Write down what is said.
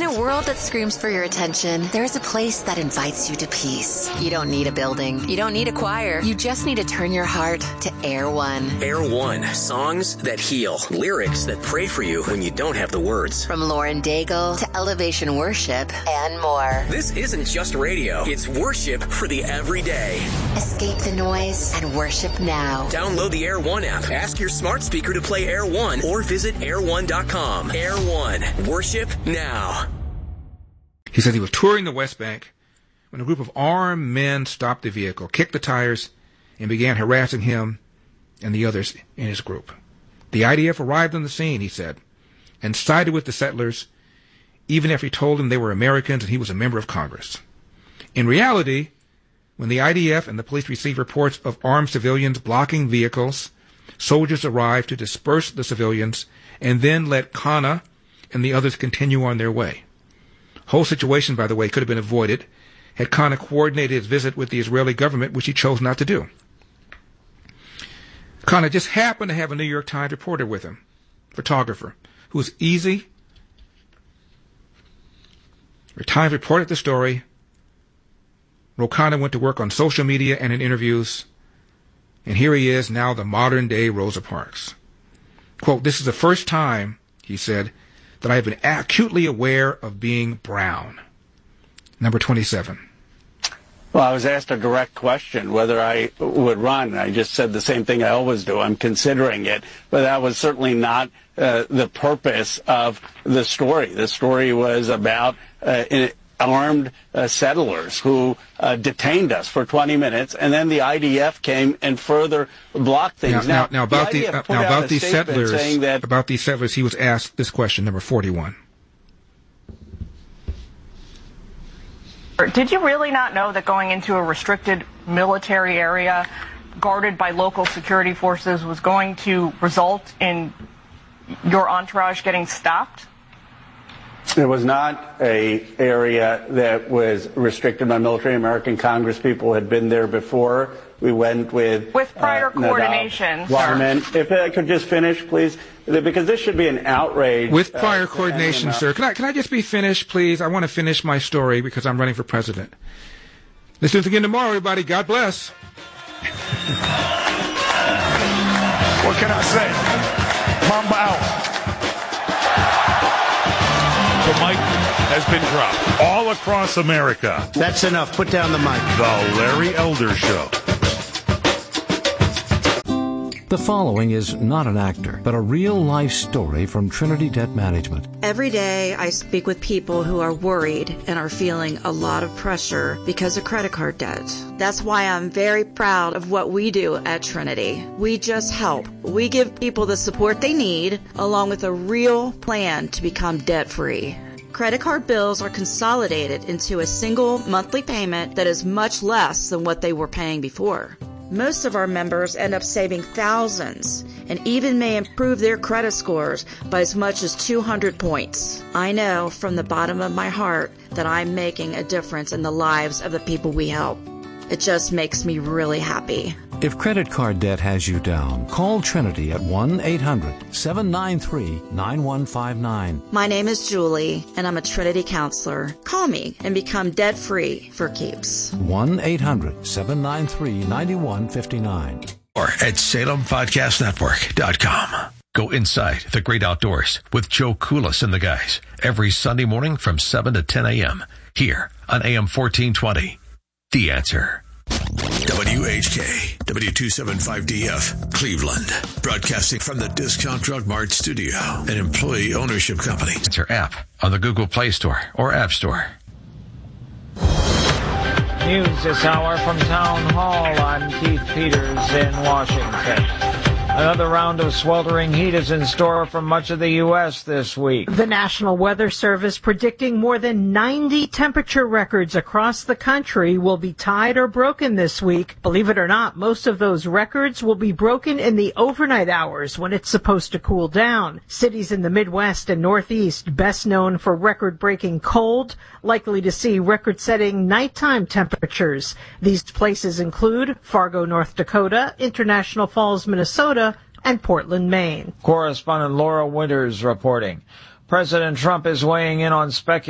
a world that screams for your attention, there's a place that invites you to peace. You don't need a building. You don't need a choir. You just need to turn your heart to Air One. Air One. Songs that heal. Lyrics that pray for you when you don't have the words. From Lauren Daigle to Elevation Worship and more. This isn't just radio. It's worship for the everyday. Escape the noise and worship now. Download the Air One app. Ask your smart speaker to play Air One or visit air1.com. Air One. Worship now. He said he was touring the West Bank when a group of armed men stopped the vehicle, kicked the tires, and began harassing him and the others in his group. The IDF arrived on the scene, he said, and sided with the settlers, even after he told them they were Americans and he was a member of Congress. In reality, when the IDF and the police received reports of armed civilians blocking vehicles, soldiers arrived to disperse the civilians and then let Kana and the others continue on their way. Whole situation, by the way, could have been avoided had Kana coordinated his visit with the Israeli government, which he chose not to do. Kana just happened to have a New York Times reporter with him, photographer, who was easy. The Times reported the story. Kana went to work on social media and in interviews, and here he is now, the modern-day Rosa Parks. Quote, "This is the first time," he said, "that I have been acutely aware of being brown." Number 27. Well, I was asked a direct question whether I would run. I just said the same thing I always do. I'm considering it, but that was certainly not the purpose of the story. The story was about armed settlers who detained us for 20 minutes, and then the IDF came and further blocked things. Now about these settlers, he was asked this question, number 41. Did you really not know that going into a restricted military area guarded by local security forces was going to result in your entourage getting stopped? It was not an area that was restricted by military. American Congress people had been there before. We went with prior coordination, sir. If I could just finish, please, because this should be an outrage. With prior coordination, sir. Can I just be finished, please? I want to finish my story because I'm running for president. Listen again tomorrow, everybody. God bless. What can I say? Mamba out. The mic has been dropped all across America. That's enough. Put down the mic. The Larry Elder Show. The following is not an actor, but a real-life story from Trinity Debt Management. Every day I speak with people who are worried and are feeling a lot of pressure because of credit card debt. That's why I'm very proud of what we do at Trinity. We just help. We give people the support they need, along with a real plan to become debt-free. Credit card bills are consolidated into a single monthly payment that is much less than what they were paying before. Most of our members end up saving thousands and even may improve their credit scores by as much as 200 points. I know from the bottom of my heart that I'm making a difference in the lives of the people we help. It just makes me really happy. If credit card debt has you down, call Trinity at 1-800-793-9159. My name is Julie, and I'm a Trinity counselor. Call me and become debt-free for keeps. 1-800-793-9159. Or at SalemPodcastNetwork.com. Go inside the great outdoors with Joe Koulis and the guys every Sunday morning from 7 to 10 a.m. here on AM 1420. The Answer. WHK, W275DF, Cleveland. Broadcasting from the Discount Drug Mart studio, an employee ownership company. Answer app on the Google Play Store or App Store. News this hour from Town Hall. I'm Keith Peters in Washington. Another round of sweltering heat is in store for much of the U.S. this week. The National Weather Service predicting more than 90 temperature records across the country will be tied or broken this week. Believe it or not, most of those records will be broken in the overnight hours when it's supposed to cool down. Cities in the Midwest and Northeast, best known for record-breaking cold, likely to see record-setting nighttime temperatures. These places include Fargo, North Dakota, International Falls, Minnesota, and Portland, Maine. Correspondent Laura Winters reporting. President Trump is weighing in on speculation